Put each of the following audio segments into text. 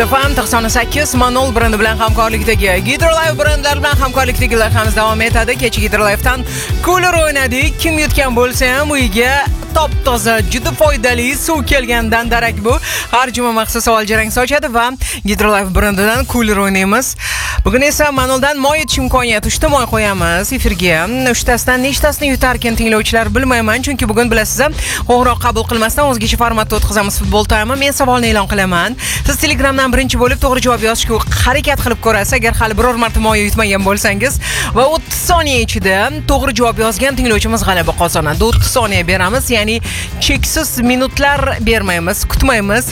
FM 98 Manol brendi bilan hamkorlikdagi Hidrolife brendlar bilan hamkorlikdagi loyihamiz davom etadi. Kecha Hidrolife'dan cooler o'ynadik. Kim yutgan bo'lsa ham uyiga top toza, juda foydali suv kelgandan darak bu. Har juma maxsus savol jarang sochadi va Hidrolife brendidan cooler o'ynaymiz. Bugun esa Manoldan moy yutish imkoniyati 3 ta moy qo'yamiz efirga. 3 tasidan nechtasini yutarkan tinglovchilar bilmayman, chunki bugun bilasizlar, qo'ng'iroq qabul qilmasdan o'zgacha formatda o'tkazamiz futbol time. Men savolni e'lon qilaman. Siz Telegramdan birinchi bo'lib to'g'ri javob yozishga harakat qilib ko'rasiz. Agar hali biror marta moy yutmagan bo'lsangiz va 30 soniya ichida to'g'ri javob yozgan tinglovchimiz g'alaba qozonadi. 30 soniya beramiz, ya'ni cheksiz minutlar bermaymiz, kutmaymiz.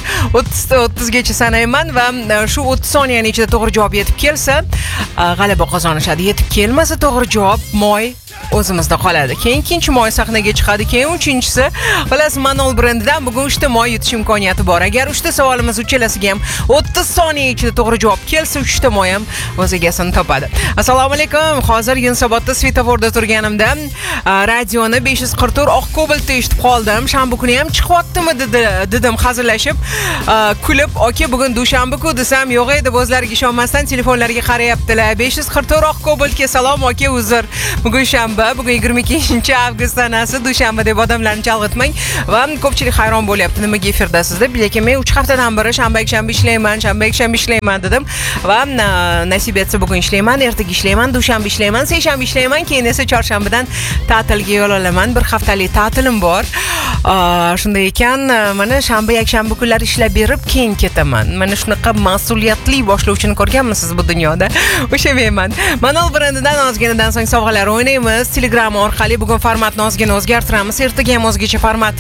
30 gacha sanayman va shu 30 soniyaning ichida to'g'ri javob yetib kelsa, g'alaba qozonishadi. Yetib kelmasa to'g'ri javob moy o'zimizda qoladi. Keyin ikkinchi moy sahnaga chiqadi, keyin uchinchisi. Xullas, Manol brendidan bugun 3 ta moy yutish imkoniyati bor. Agar 3 ta savolimiz uchalasiga ham 30 soniya ichida to'g'ri javob kelsa, 3 ta moy ham o'z egasini topadi. Assalomu alaykum. Hozir Yunusobodda svetoforda turganimda radioni 544 oq kobaltda eshitib qoldim. Shanba kuni ham chiqyaptimi dedim hazillashib, kulib, "Oka, bugun dushanba-ku" desam, "Yo'q edi", o'zlariga ishonmasdan telefonlariga qarayaptilar. 544 oq kobaltga salom aka, uzr. Bugun shanba, bugun 22 avgust sanasi, dushanba deb odamlarni chalg'itmang. Va ko'pchilik hayron bo'lyapti, nimaga efirdasizda? Lekin men 3 haftadan beri shanba-yakshanba ishlayman dedim va nasib etsa bugun ishlayman, ertaga ishlayman, dushanba ishlayman, seshanba ishlayman, keyin esa chorshanbadan ta'tilga yo'l olaman. Bir haftalik ta'tilim bor. Shunday ekan, mana shanba-yakshanba kunlari ishlab berib keyin ketaman. Mana shunaqa mas'uliyatli boshlovchini ko'rganmisiz bu dunyoda? O'sha menman. Manol brendidan ozginadan so'ng sovg'alar o'ynaymiz. Telegram orqali bugun formatni ozgina o'zgartiramiz. Ertaga ham o'zgacha format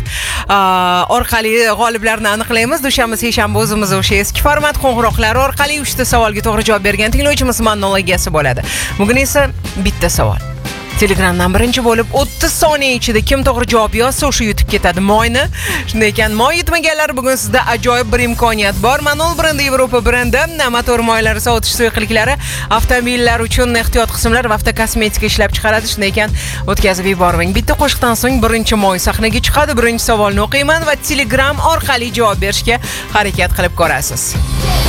orqali g'oliblarni aniqlaymiz. Dushanba, seshanba o'zimiz o'sha eski format qo'ng'iroqlar orqali 3 ta savolga to'g'ri javob bergan tinglovchimiz Manol egasi bo'ladi. Bugun esa bitta savol. Telegramdan birinchi bo'lib 30 soniya ichida kim to'g'ri javob yozsa, o'sha yutib ketadi moyni. Shunday ekan, moy yutmaganlar, bugun sizda ajoyib bir imkoniyat bor. Manol brendi, Yevropa brendi, motor moylari, sovutish suyuqliklari, avtomobillar uchun ehtiyot qismlar va avtokosmetika ishlab chiqaradi. Shunday ekan, o'tkazib yubormang. Bitta qo'shiqdan so'ng birinchi moy sahnaga chiqadi. Birinchi savolni o'qiyman va Telegram orqali javob berishga harakat qilib ko'rasiz.